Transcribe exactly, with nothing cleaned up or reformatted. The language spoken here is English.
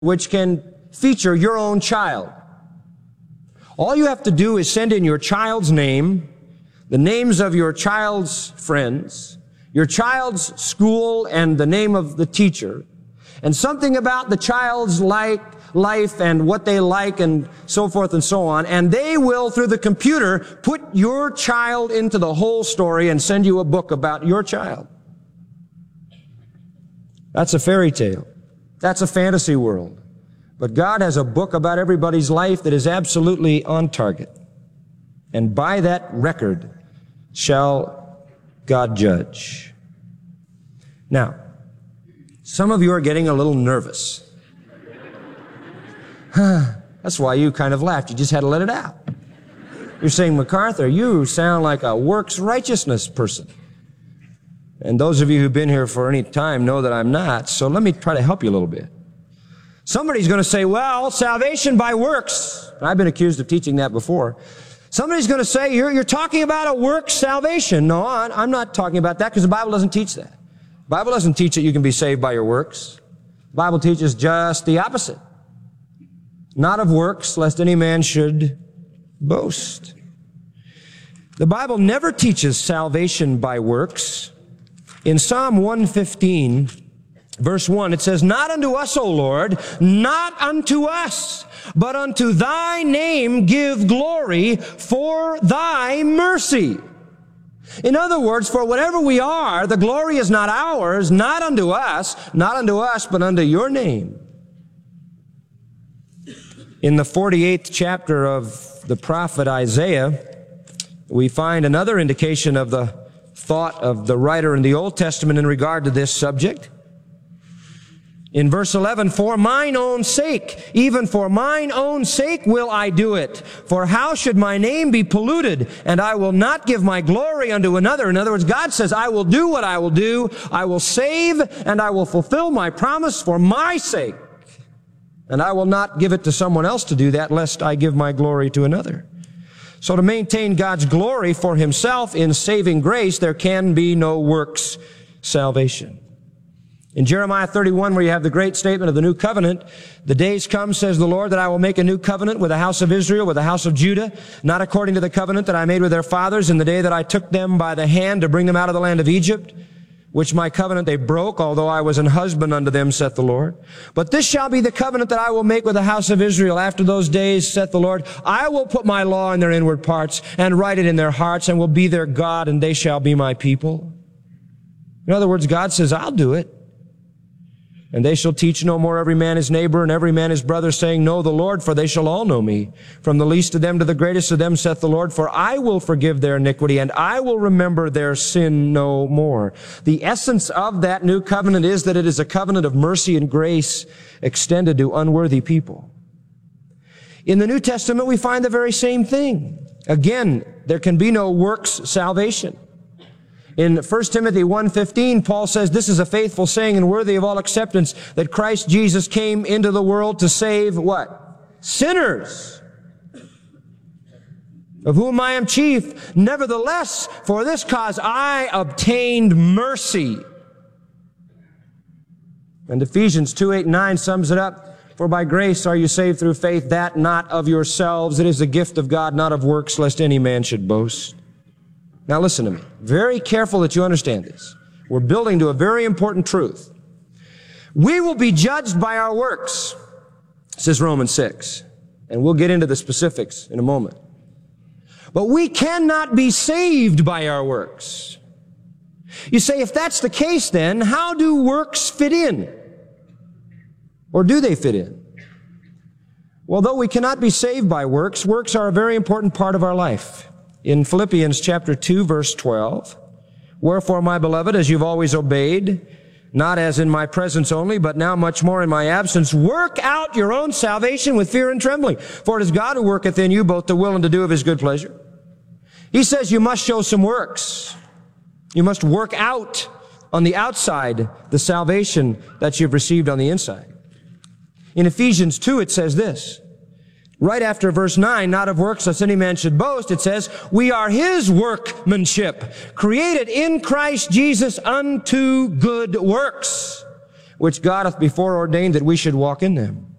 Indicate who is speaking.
Speaker 1: which can feature your own child. All you have to do is send in your child's name, the names of your child's friends, your child's school, and the name of the teacher, and something about the child's like, life and what they like and so forth and so on, and they will, through the computer, put your child into the whole story and send you a book about your child. That's a fairy tale. That's a fantasy world. But God has a book about everybody's life that is absolutely on target. And by that record shall God judge. Now, some of you are getting a little nervous. That's why you kind of laughed. You just had to let it out. You're saying, MacArthur, you sound like a works righteousness person. And those of you who've been here for any time know that I'm not, so let me try to help you a little bit. Somebody's going to say, well, salvation by works. I've been accused of teaching that before. Somebody's going to say, you're, you're talking about a works salvation. No, I'm not talking about that because the Bible doesn't teach that. The Bible doesn't teach that you can be saved by your works. The Bible teaches just the opposite. Not of works, lest any man should boast. The Bible never teaches salvation by works. In Psalm one fifteen, verse one, it says, not unto us, O Lord, not unto us, but unto thy name give glory for thy mercy. In other words, for whatever we are, the glory is not ours, not unto us, not unto us, but unto your name. In the forty-eighth chapter of the prophet Isaiah, we find another indication of the thought of the writer in the Old Testament in regard to this subject. In verse eleven, for mine own sake, even for mine own sake will I do it. For how should my name be polluted? And I will not give my glory unto another. In other words, God says, I will do what I will do. I will save and I will fulfill my promise for my sake. And I will not give it to someone else to do that, lest I give my glory to another. So to maintain God's glory for himself in saving grace, there can be no works salvation. In Jeremiah thirty-one, where you have the great statement of the new covenant, the days come, says the Lord, that I will make a new covenant with the house of Israel, with the house of Judah, not according to the covenant that I made with their fathers in the day that I took them by the hand to bring them out of the land of Egypt, which my covenant they broke, although I was an husband unto them, saith the Lord. But this shall be the covenant that I will make with the house of Israel after those days, saith the Lord. I will put my law in their inward parts and write it in their hearts, and will be their God, and they shall be my people. In other words, God says, I'll do it. And they shall teach no more every man his neighbor and every man his brother, saying, know the Lord, for they shall all know me. From the least of them to the greatest of them, saith the Lord, for I will forgive their iniquity, and I will remember their sin no more. The essence of that new covenant is that it is a covenant of mercy and grace extended to unworthy people. In the New Testament, we find the very same thing. Again, there can be no works salvation. In First Timothy one fifteen, Paul says, this is a faithful saying and worthy of all acceptance, that Christ Jesus came into the world to save what? Sinners, of whom I am chief. Nevertheless, for this cause I obtained mercy. And Ephesians two, eight, and nine sums it up. For by grace are you saved through faith, that not of yourselves. It is the gift of God, not of works, lest any man should boast. Now listen to me. Very careful that you understand this. We're building to a very important truth. We will be judged by our works, says Romans six. And we'll get into the specifics in a moment. But we cannot be saved by our works. You say, if that's the case, then how do works fit in? Or do they fit in? Well, though we cannot be saved by works, works are a very important part of our life. In Philippians chapter two, verse twelve, wherefore, my beloved, as you've always obeyed, not as in my presence only, but now much more in my absence, work out your own salvation with fear and trembling. For it is God who worketh in you both to will and to do of his good pleasure. He says you must show some works. You must work out on the outside the salvation that you've received on the inside. In Ephesians two, it says this. Right after verse nine, not of works lest any man should boast, it says, we are his workmanship, created in Christ Jesus unto good works, which God hath before ordained that we should walk in them.